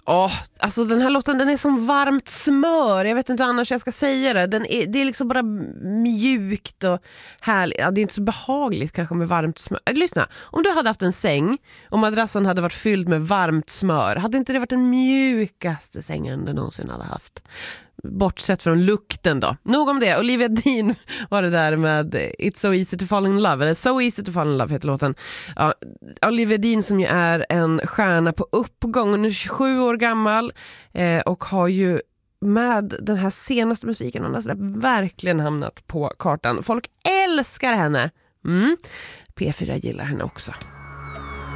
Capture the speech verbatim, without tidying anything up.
Åh, alltså den här låten, den är som varmt smör. Jag vet inte hur annars jag ska säga det. Den är, det är liksom bara mjukt och härligt. Ja, det är inte så behagligt kanske med varmt smör. Lyssna, om du hade haft en säng och madrassen hade varit fylld med varmt smör, hade inte det varit den mjukaste sängen du någonsin hade haft? Bortsett från lukten då. Nog om det. Olivia Dean var det där med It's so easy to fall in love. Eller So easy to fall in love heter låten. Ja, Olivia Dean som ju är en stjärna på uppgång. Hon är tjugosju år gammal eh, och har ju med den här senaste musiken hon har verkligen hamnat på kartan. Folk älskar henne. Mm. P fyra gillar henne också.